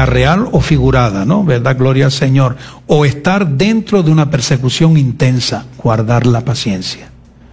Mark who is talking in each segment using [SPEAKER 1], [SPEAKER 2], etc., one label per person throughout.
[SPEAKER 1] sea real o figurada, ¿no? ¿Verdad? Gloria al Señor. O estar dentro de una persecución intensa, guardar la paciencia.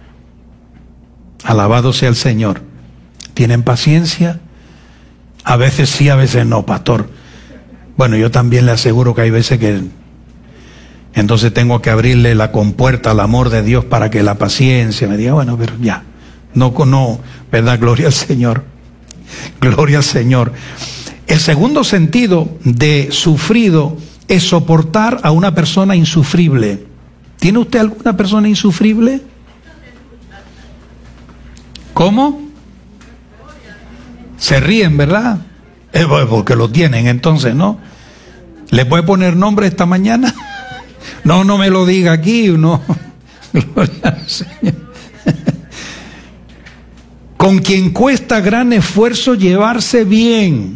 [SPEAKER 1] Alabado sea el Señor. ¿Tienen paciencia? A veces sí, a veces no, pastor. Bueno, yo también le aseguro que hay veces que entonces tengo que abrirle la compuerta al amor de Dios para que la paciencia me diga, bueno, pero ya, no, ¿verdad? Gloria al Señor. Gloria al Señor. El segundo sentido de sufrido es soportar a una persona insufrible. ¿Tiene usted alguna persona insufrible? ¿Cómo? Se ríen, ¿verdad? Porque lo tienen, entonces, ¿no? ¿Le puede poner nombre esta mañana? No me lo diga aquí, no. Gloria al Señor. Con quien cuesta gran esfuerzo llevarse bien.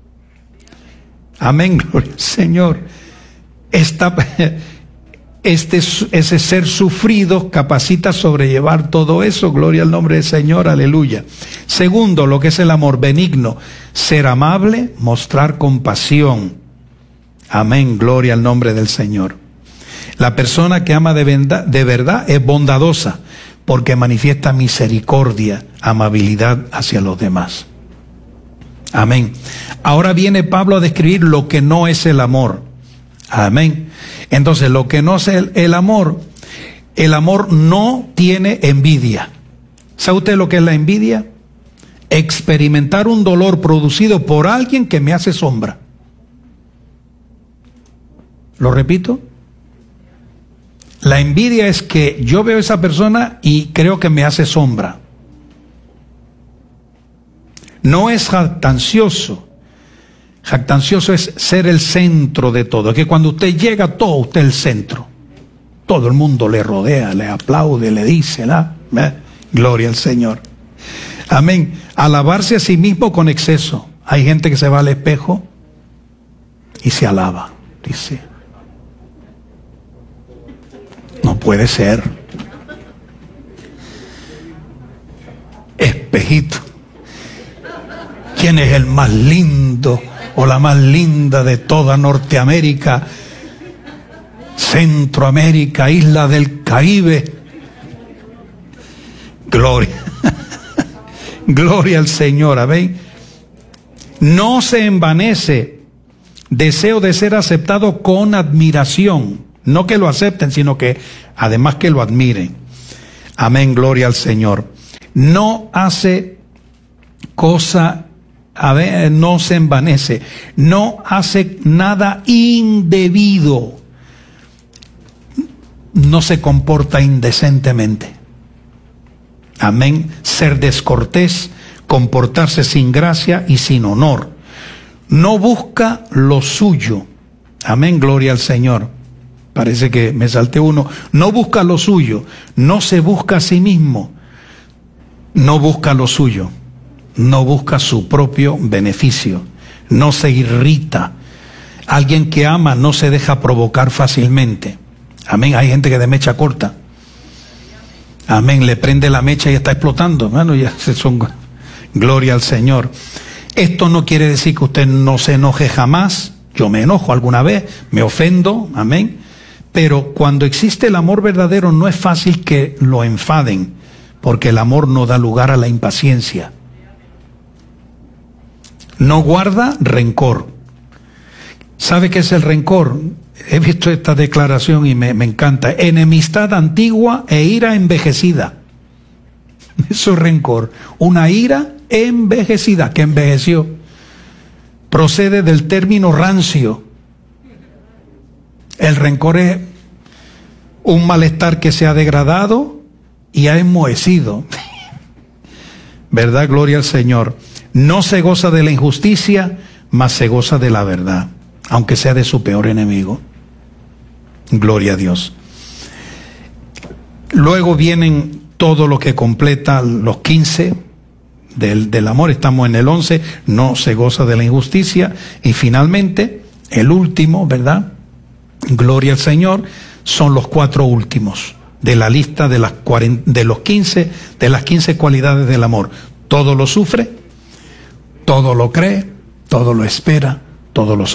[SPEAKER 1] Amén, gloria al Señor. Ese ser sufrido capacita a sobrellevar todo eso. Gloria al nombre del Señor, aleluya. Segundo, lo que es el amor benigno, ser amable, mostrar compasión. Amén, gloria al nombre del Señor. La persona que ama de verdad es bondadosa, porque manifiesta misericordia, amabilidad hacia los demás. Amén. Ahora viene Pablo a describir lo que no es el amor. Amén. Entonces, lo que no es el amor no tiene envidia. ¿Sabe usted lo que es la envidia? Experimentar un dolor producido por alguien que me hace sombra. ¿Lo repito? La envidia es que yo veo a esa persona y creo que me hace sombra. No es jactancioso. Jactancioso es ser el centro de todo. Es que cuando usted llega, todo usted es el centro. Todo el mundo le rodea, le aplaude, le dice, gloria al Señor. Amén. Alabarse a sí mismo con exceso. Hay gente que se va al espejo y se alaba. Dice, no puede ser. Espejito. ¿Quién es el más lindo o la más linda de toda Norteamérica, Centroamérica, isla del Caribe? Gloria. Gloria al Señor, amén. No se envanece, deseo de ser aceptado con admiración. No que lo acepten, sino que además que lo admiren. Amén, gloria al Señor. No hace cosa, no se envanece, no hace nada indebido, no se comporta indecentemente. Amén. Ser descortés, comportarse sin gracia y sin honor. No busca lo suyo. Amén, gloria al Señor. Parece que me salté uno. No busca lo suyo, no se busca a sí mismo, no busca lo suyo, no busca su propio beneficio, no se irrita. Alguien que ama no se deja provocar fácilmente. Amén. Hay gente que de mecha corta. Amén. Le prende la mecha y está explotando. Bueno, ya son. Gloria al Señor. Esto no quiere decir que usted no se enoje jamás. Yo me enojo alguna vez, me ofendo. Amén. Pero cuando existe el amor verdadero no es fácil que lo enfaden, porque el amor no da lugar a la impaciencia. No guarda rencor. ¿Sabe qué es el rencor? He visto esta declaración y me encanta. Enemistad antigua e ira envejecida. Eso es rencor. Una ira envejecida, que envejeció. Procede del término rancio. El rencor es un malestar que se ha degradado y ha enmohecido. ¿Verdad? Gloria al Señor. No se goza de la injusticia, mas se goza de la verdad, aunque sea de su peor enemigo. Gloria a Dios. Luego vienen todo lo que completa los 15 del amor. Estamos en el 11, no se goza de la injusticia. Y finalmente, el último, ¿verdad? Gloria al Señor, son los 4 últimos de la lista de las 15 cualidades del amor. Todo lo sufre, todo lo cree, todo lo espera, todo lo